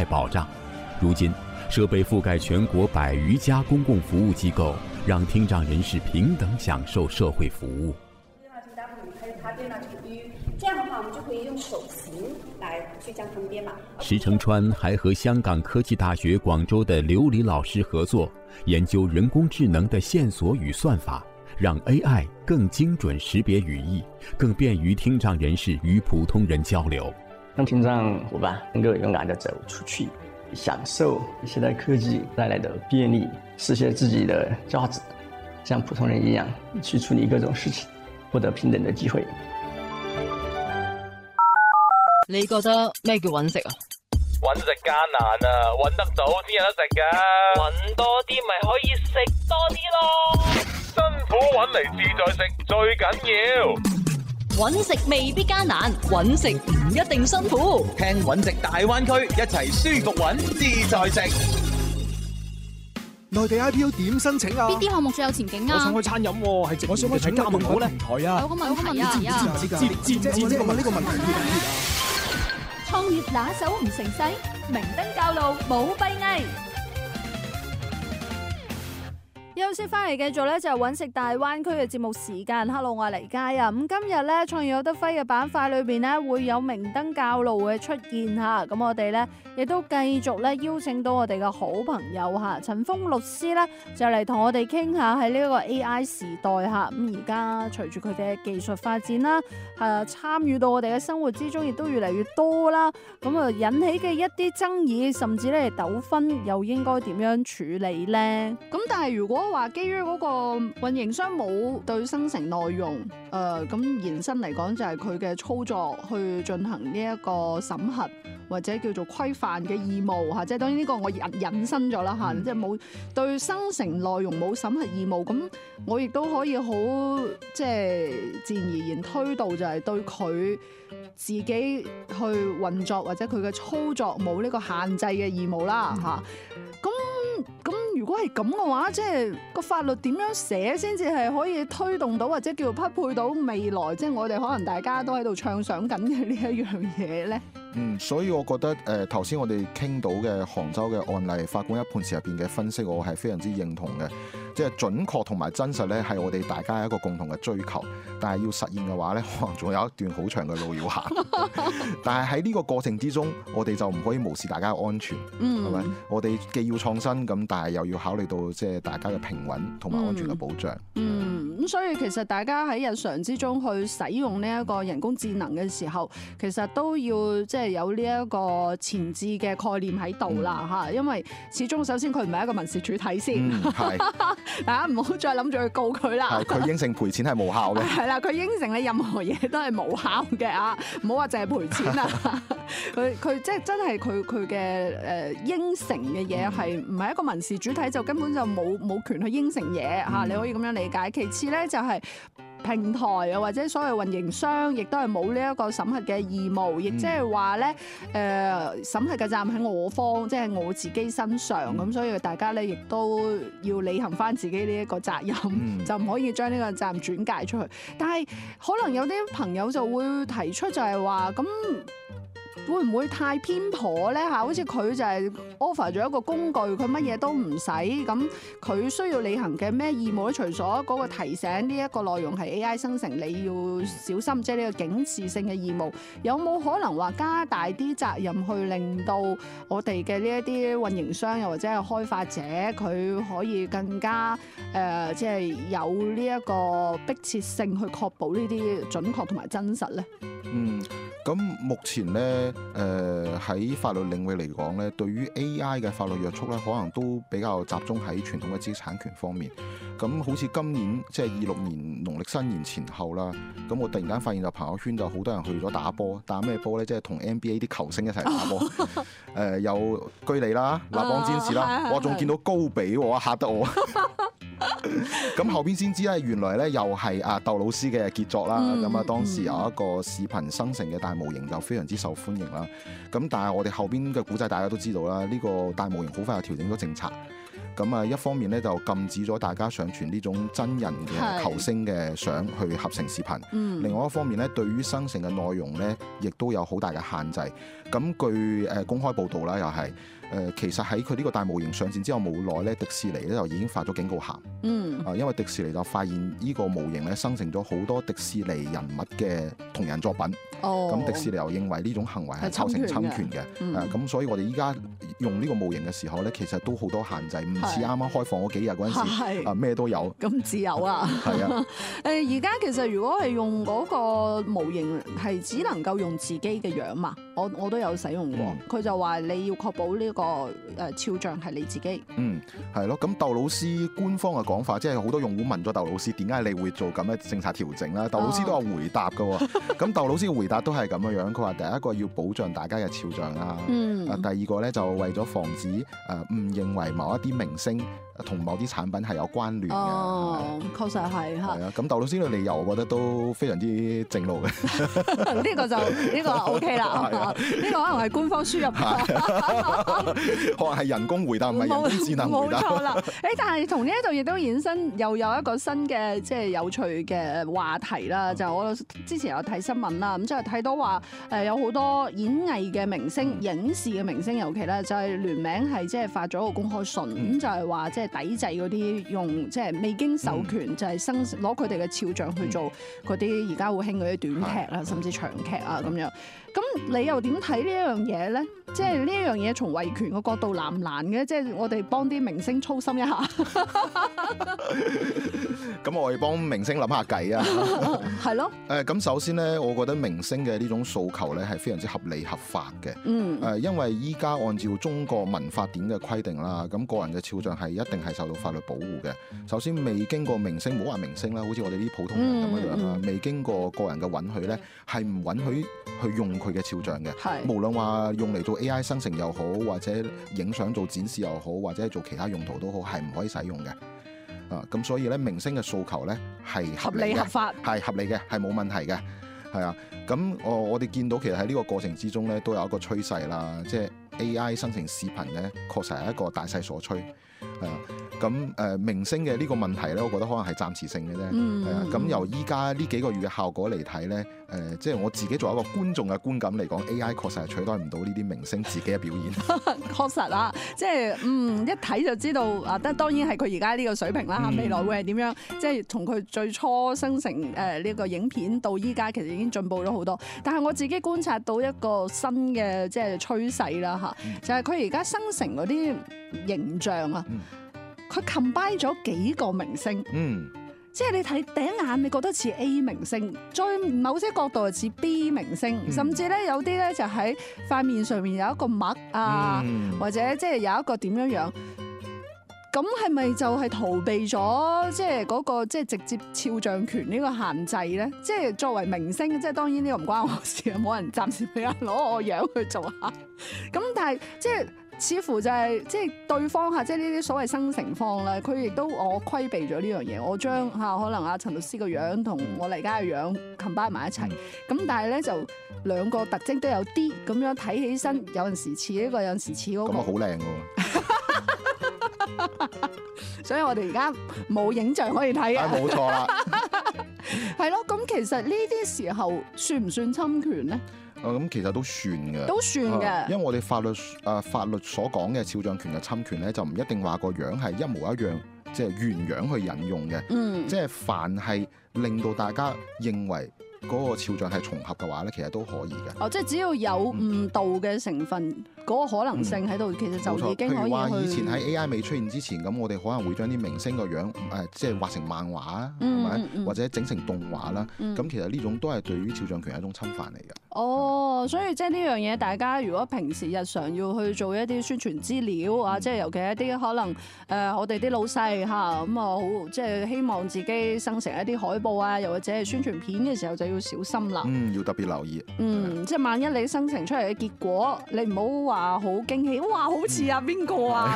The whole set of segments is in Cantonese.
保障。如今，设备覆盖全国100余家公共服务机构，让听障人士平等享受社会服务。 这样的话，我们就可以用手型来去将它们编码。 石成川还和香港科技大学广州的刘黎老师合作，研究人工智能的线索与算法，让 AI 更精准识别语义，更便于听障人士与普通人交流。 让听障伙伴能够勇敢地走出去，享受现代科技带来的便利，实现自己的价值，像普通人一样去处理各种事情，获得平等的机会。 你覺得咩叫揾食啊？ 揾食艱難啊，揾得到先有得食㗎。揾多啲咪可以食多啲咯。辛苦揾嚟自在食最緊要。 揾食未必艱難，揾食唔一定辛苦。 聽揾食大灣區，一齊舒服揾自在食。 內地 IPO 點申請啊？ 邊啲項目最有前景啊？ 我想開餐飲喎，係我想開請加盟好咧平台啊。 有個問題啊！ 知問呢個問題。 創業拿手唔成勢，明燈教路冇閉翳。休息翻嚟繼續咧就係揾食大灣區嘅節目時間。Hello， 我係黎佳啊。咁今日咧創業有得揮嘅板塊裏邊咧會有明燈教路嘅出現嚇。咁我哋咧亦都繼續咧邀請到我哋嘅好朋友嚇陳鋒律師咧就嚟同我哋傾下喺呢一個 AI 時代嚇。咁而家隨住佢嘅技術發展啦，參與到我哋嘅生活之中亦都越嚟越多啦。咁啊引起嘅一啲爭議甚至咧糾紛又應該點樣處理咧？咁但係如果話基於嗰個運營商冇對生成內容，咁延伸嚟講就係佢嘅操作去進行呢一個審核或者叫做規範嘅義務嚇，即係當然呢個我引申咗啦嚇，即係冇對生成內容冇審核義務，咁我亦都可以好即係自然而然推導就係對佢自己去運作或者佢嘅操作冇呢個限制嘅義務啦嚇。咁如果係咁嘅話，即係個法律點樣寫先至係可以推動到或者叫匹配到未來，即係我哋可能大家都喺度暢想緊嘅呢一樣嘢咧？ 所以我覺得頭先我哋傾到嘅杭州嘅案例，法官一判詞入邊嘅分析，我係非常之認同嘅。即係準確同埋真實咧，係我哋大家一個共同嘅追求。但係要實現嘅話咧，可能仲有一段好長嘅路要行。但係喺呢個過程之中，我哋就唔可以無視大家嘅安全，係咪？我哋既要創新咁，但係又要考慮到即係大家嘅平穩同埋安全嘅保障。 咁所以其實大家喺日常之中去使用呢一個人工智能嘅時候，其實都要即係有呢一個前置嘅概念喺度啦嚇，因為始終首先佢唔係一個民事主體先，大家唔好再諗住去告佢啦。 佢應承賠錢係無效嘅。係啦，佢應承你任何嘢都係無效嘅啊！唔好話淨係賠錢啊！佢即係真係佢嘅應承嘅嘢係唔係一個民事主體，就根本就冇權去應承嘢嚇。你可以咁樣理解。其次咧就係平台啊，或者所謂運營商，亦都係冇呢一個審核嘅義務，亦即係話咧審核嘅責任喺我方，即係我自己身上。咁所以大家咧亦都要履行翻自己呢一個責任，就唔可以將呢個責任轉介出去。但係可能有啲朋友就會提出就係話咁。會唔會太偏頗咧嚇？好似佢就係 offer 咗一個工具，佢乜嘢都唔使，咁佢需要履行嘅咩義務咧？除咗嗰個提醒呢一個內容係 AI 生成，你要小心，即係呢個警示性嘅義務，有冇可能話加大啲責任去令到我哋嘅呢一啲運營商又或者係開發者，佢可以更加即係有呢一個迫切性去確保呢啲準確同埋真實咧？ 咁目前咧，喺法律領域嚟講咧，對於 AI 嘅法律約束咧，可能都比較集中喺傳統嘅知識產權方面。咁好似今年即係26年農曆新年前後啦，咁我突然間發現就朋友圈就好多人去咗打波，打咩波咧？即係同 NBA 啲球星一齊打波。有居里啦、立邦占士啦，我仲見到高比喎，嚇得我。 咁後邊先知咧，原來咧又係阿竇老師嘅傑作啦。咁啊，當時有一個視頻生成嘅大模型就非常之受歡迎啦。咁但係我哋後邊嘅古仔大家都知道啦，呢個大模型好快就調整咗政策。咁啊，一方面咧就禁止咗大家上傳呢種真人嘅球星嘅相去合成視頻。另外一方面咧，對於生成嘅內容咧，亦都有好大嘅限制。咁據公開報導啦，又係其實喺佢呢個大模型上線之後冇耐咧，迪士尼咧就已經發咗警告函。因為迪士尼就發現呢個模型咧生成咗好多迪士尼人物嘅同人作品。咁迪士尼又認為呢種行為係構成侵權嘅。咁所以我哋依家用呢個模型嘅時候咧，其實都好多限制，唔似啱啱開放嗰幾日嗰陣時咩都有。 咁自由啊！係啊！而家其實如果係用嗰個模型係只能夠用自己嘅樣嘛，我都有使用過。佢就話你要確保呢個肖像係你自己。 係咯。咁竇老師官方嘅講法，即係好多用戶問咗竇老師點解你會做咁嘅政策調整啦？竇老師都有回答㗎。咁竇老師嘅回答都係咁樣樣，佢話第一個要保障大家嘅肖像啦。第二個咧就為咗防止誤認為某一啲明星同某啲產品係有關聯嘅。 確實係嚇。 係啊，咁竇老師嘅理由，我覺得都非常之正路嘅。 呢個就呢個 OK 啦，呢個可能係官方輸入， 可能係人工回答，唔係人工智能回答。 冇錯啦。但係同呢一度亦都衍生又有一個新嘅即係有趣嘅話題啦。就我之前有睇新聞啦，咁即係睇到話有好多演藝嘅明星、影視嘅明星，尤其咧就係聯名係即係發咗個公開信，咁就係話即係抵制嗰啲用即係未經授權就係攞佢哋嘅肖像去做嗰啲而家好興嗰啲短劇啊，甚至長劇啊咁樣。咁你又點睇呢一樣嘢咧？即係呢一樣嘢從維權嘅角度難唔難嘅？即係我哋幫啲明星操心一下。 咁我哋幫明星諗下計啊。係咯。咁首先咧，我覺得明星嘅呢種訴求咧係非常之合理合法嘅。因為依家按照中國民法典嘅規定啦，咁個人嘅肖像係一定係受到法律保護嘅。首先未經過明星，唔好話明星啦，好似我哋啲普通人咁樣樣啦，未經過個人嘅允許咧，係唔允許去用佢嘅肖像嘅。無論話用嚟做 AI 生成又好，或者影相做展示又好，或者做其他用途都好，係唔可以使用嘅。咁所以咧，明星嘅訴求咧係合理合法，係合理嘅，係冇問題嘅。係啊，咁我哋見到其實喺呢個過程之中咧，都有一個趨勢啦，即係 AI 生成視頻咧，確實係一個大勢所趨。係啊，咁明星嘅呢個問題咧，我覺得可能係暫時性嘅啫。係啊，咁由依家呢幾個月嘅效果嚟睇咧，即係我自己作為一個觀眾嘅觀感嚟講，AI 確實係取代唔到呢啲明星自己嘅表現。 確實啊，即係一睇就知道啊，當然係佢而家呢個水平啦。未來會係點樣？即係從佢最初生成呢個影片到依家，其實已經進步咗好多。但係我自己觀察到一個新嘅即係趨勢啦嚇，就係佢而家生成嗰啲形象啊。佢 combine 咗幾個明星，即係你睇第一眼，你覺得似 A 明星，再某些角度就似 B 明星，甚至咧有啲咧就喺塊面上面有一個墨啊，或者即係有一個點樣樣。咁係咪就係逃避咗即係嗰個即係直接肖像權呢個限制咧？即係作為明星，即係當然呢個唔關我事啊，冇人暫時俾人攞我樣去做下。咁但係即係。似乎就係即係對方嚇，即係呢啲所謂生成方啦，佢亦都我規避咗呢樣嘢，我將嚇可能阿陳律師個樣同我黎家嘅樣 combine 埋一齊，咁但係咧就兩個特徵都有啲咁樣睇起身，有陣時似呢個，有陣時似嗰個。咁啊好靚喎！所以我哋而家冇影像可以睇啊！ 冇錯啦。 係咯，咁其實呢啲時候算唔算侵權咧？ 咁其實都算嘅， 都算嘅， 因為我哋法律所講嘅肖像權嘅侵權咧，就唔一定話個樣係一模一樣，即係原樣去引用嘅。即係凡係令到大家認為嗰個肖像係重合嘅話咧，其實都可以嘅。即係只要有誤導嘅成分，嗰個可能性喺度，其實就已經可以去。譬如話以前喺 AI 未出現之前，咁我哋可能會將啲明星個樣即係畫成漫畫啊，係咪？或者整成動畫啦。咁其實呢種都係對於肖像權係一種侵犯嚟嘅。 所以即係呢樣嘢，大家如果平時日常要去做一啲宣傳資料啊，即係尤其一啲可能我哋啲老細嚇咁啊，好即係希望自己生成一啲海報啊，又或者係宣傳片嘅時候，就你要小心啦。 要特別留意。 即係萬一你生成出嚟嘅結果，你唔好話好驚喜，哇，好似啊邊個啊？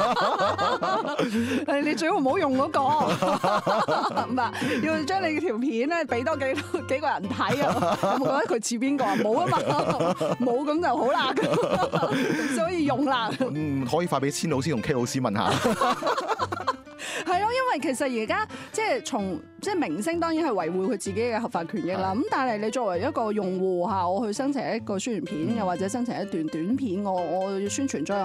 你最好唔好用嗰個，唔係要將你條片咧俾多幾個人睇啊！有冇覺得佢似邊個啊？冇啊嘛，冇咁就好啦，所以用啦。 可以發俾千老師同 K 老師問下。 係咯，因為其實而家即係明星當然係維護佢自己嘅合法權益啦。咁但係你作為一個用戶嚇，我去生成一個宣傳片，又或者生成一段短片，我要宣傳咗